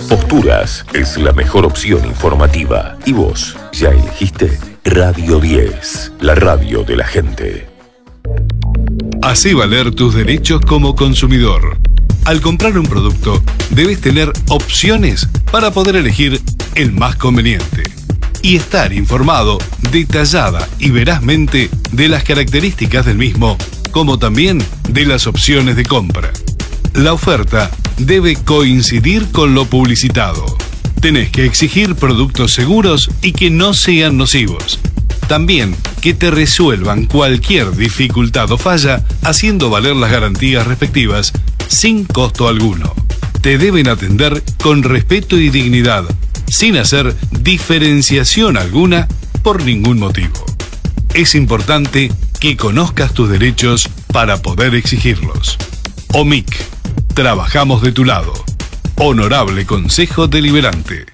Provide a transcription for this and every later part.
Posturas es la mejor opción informativa. ¿Y vos ya elegiste? Radio 10, la radio de la gente. Hacé valer tus derechos como consumidor. Al comprar un producto, debes tener opciones para poder elegir el más conveniente y estar informado detallada y verazmente de las características del mismo, como también de las opciones de compra. La oferta debe coincidir con lo publicitado. Tenés que exigir productos seguros y que no sean nocivos. También que te resuelvan cualquier dificultad o falla, haciendo valer las garantías respectivas sin costo alguno. Te deben atender con respeto y dignidad, sin hacer diferenciación alguna por ningún motivo. Es importante que conozcas tus derechos para poder exigirlos. OMIC. Trabajamos de tu lado. Honorable Consejo Deliberante.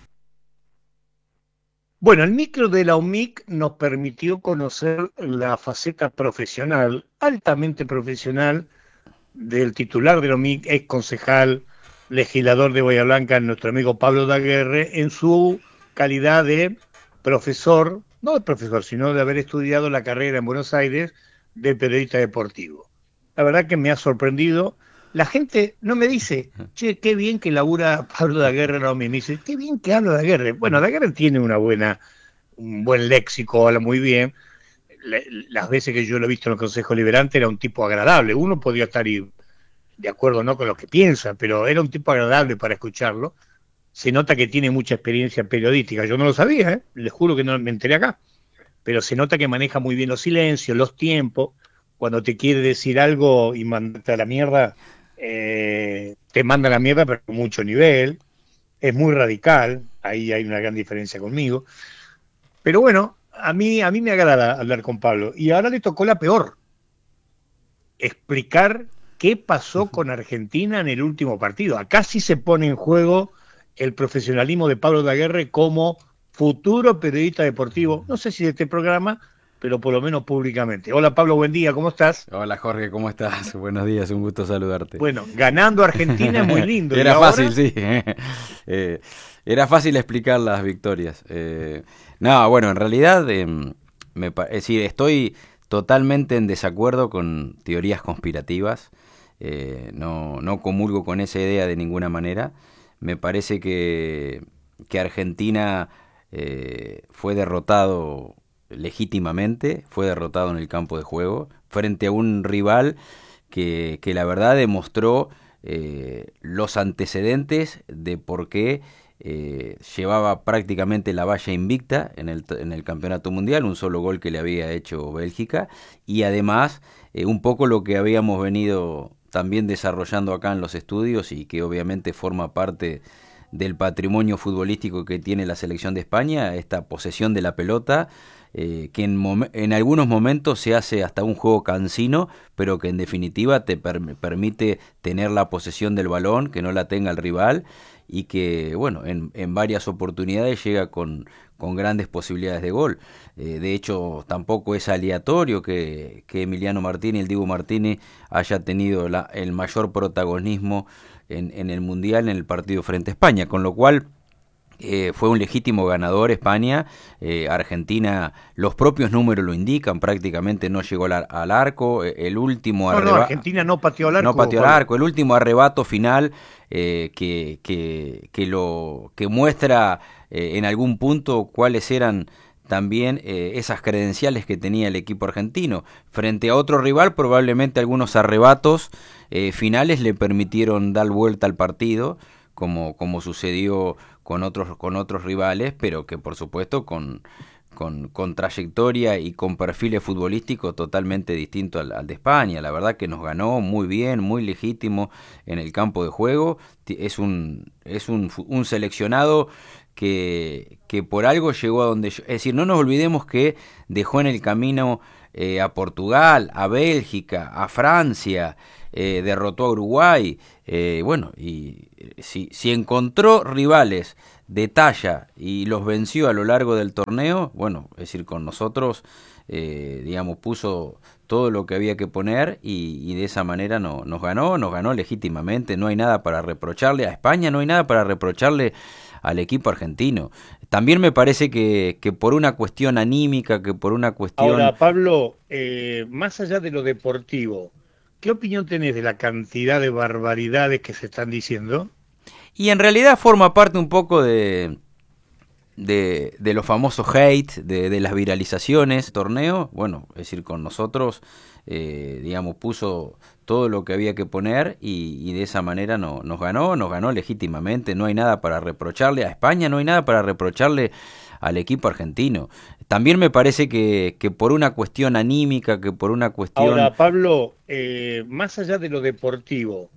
Bueno, el micro de la OMIC nos permitió conocer la faceta profesional, altamente profesional, del titular de la OMIC, ex concejal, legislador de Bahía Blanca, nuestro amigo Pablo Daguerre, en su calidad de profesor, no de profesor, sino de haber estudiado la carrera en Buenos Aires de periodista deportivo. La verdad que me ha sorprendido. La gente no me dice, che, qué bien que labura Pablo Daguerre en la OMIC. Me dice, qué bien que habla Daguerre. Bueno, Daguerre tiene un buen léxico, habla muy bien. Las veces que yo lo he visto en el Consejo Liberante era un tipo agradable. Uno podría estar de acuerdo no con lo que piensa, pero era un tipo agradable para escucharlo. Se nota que tiene mucha experiencia periodística. Yo no lo sabía, les juro que no me enteré acá. Pero se nota que maneja muy bien los silencios, los tiempos. Cuando te quiere decir algo y mandarte a la mierda, te manda a la mierda, pero con mucho nivel. Es muy radical. Ahí hay una gran diferencia conmigo. Pero bueno, a mí me agrada hablar con Pablo. Y ahora le tocó la peor. Explicar qué pasó con Argentina en el último partido. Acá sí se pone en juego el profesionalismo de Pablo Daguerre como futuro periodista deportivo. No sé si de este programa, pero por lo menos públicamente. Hola Pablo, buen día, ¿cómo estás? Hola Jorge, ¿cómo estás? Buenos días, un gusto saludarte. Bueno, ganando Argentina es muy lindo. Era fácil, sí. Era fácil explicar las victorias. No, bueno, en realidad, es decir, estoy totalmente en desacuerdo con teorías conspirativas. No comulgo con esa idea de ninguna manera. Me parece que Argentina fue derrotado legítimamente, fue derrotado en el campo de juego, frente a un rival que la verdad demostró los antecedentes de por qué llevaba prácticamente la valla invicta en el campeonato mundial, un solo gol que le había hecho Bélgica, y además un poco lo que habíamos venido también desarrollando acá en los estudios y que obviamente forma parte del patrimonio futbolístico que tiene la selección de España, esta posesión de la pelota, que en algunos momentos se hace hasta un juego cansino, pero que en definitiva te permite tener la posesión del balón, que no la tenga el rival, y que bueno, en varias oportunidades llega con grandes posibilidades de gol. De hecho, tampoco es aleatorio que Emiliano Martínez, el Dibu Martínez, haya tenido el mayor protagonismo en el Mundial, en el partido frente a España, con lo cual fue un legítimo ganador España. Argentina, los propios números lo indican, prácticamente no llegó al arco. El último Argentina no pateó al arco. No pateó al arco. El último arrebato final que muestra en algún punto cuáles eran también esas credenciales que tenía el equipo argentino. Frente a otro rival, probablemente algunos arrebatos finales le permitieron dar vuelta al partido, como sucedió con otros rivales, pero que por supuesto con trayectoria y con perfiles futbolísticos totalmente distintos al de España. La verdad que nos ganó muy bien, muy legítimo en el campo de juego. Es un seleccionado que por algo llegó a donde... Es decir, no nos olvidemos que dejó en el camino a Portugal, a Bélgica, a Francia, derrotó a Uruguay, bueno, y si encontró rivales de talla y los venció a lo largo del torneo, bueno, es decir, con nosotros, digamos, puso todo lo que había que poner y de esa manera nos ganó legítimamente. No hay nada para reprocharle a España, no hay nada para reprocharle al equipo argentino. También me parece que por una cuestión anímica, que por una cuestión... Ahora, Pablo, más allá de lo deportivo, ¿qué opinión tenés de la cantidad de barbaridades que se están diciendo? Y en realidad forma parte un poco de los famosos hate, de las viralizaciones, torneo, bueno, es decir, con nosotros, digamos, puso todo lo que había que poner y de esa manera nos ganó legítimamente. No hay nada para reprocharle a España, no hay nada para reprocharle al equipo argentino. También me parece que por una cuestión anímica, que por una cuestión... Ahora, Pablo, más allá de lo deportivo,